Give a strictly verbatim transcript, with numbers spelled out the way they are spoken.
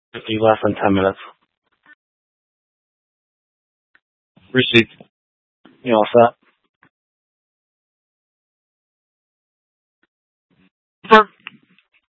fifty less than ten minutes. Received. You all set?